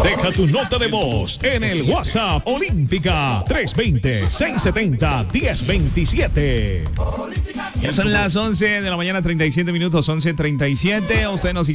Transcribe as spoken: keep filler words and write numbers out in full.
Deja tu nota de voz en el WhatsApp Olímpica tres dos cero, seis siete cero, uno cero dos siete. Ya son las once de la mañana, treinta y siete minutos, once treinta y siete. Usted nos